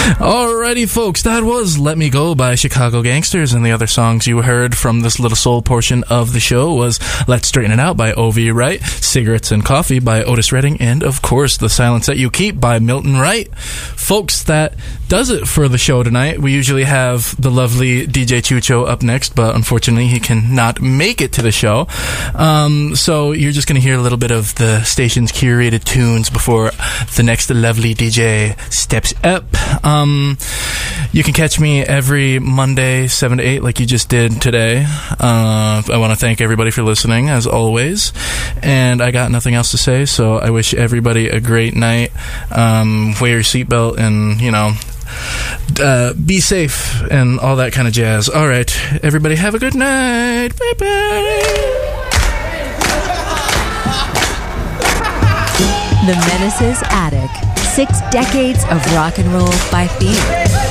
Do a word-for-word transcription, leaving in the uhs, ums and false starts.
Alrighty, folks, that was Let Me Go by Chicago Gangsters, and the other songs you heard from this little soul portion of the show was Let's Straighten It Out by O V. Wright, Cigarettes and Coffee by Otis Redding, and, of course, The Silence That You Keep by Milton Wright. Folks, that does it for the show tonight. We usually have the lovely D J Chucho up next, but unfortunately he cannot make it to the show. Um, so you're just going to hear a little bit of the station's curated tunes before the next lovely D J steps up. Um, you can catch me every Monday, seven to eight, like you just did today. Uh, I want to thank everybody for listening, as always. And I got nothing else to say, so I wish everybody a great night. Um, wear your seatbelt and, you know, uh, be safe and all that kind of jazz. All right, everybody have a good night. Bye-bye. The Menaces Attic. Six decades of rock and roll by theme.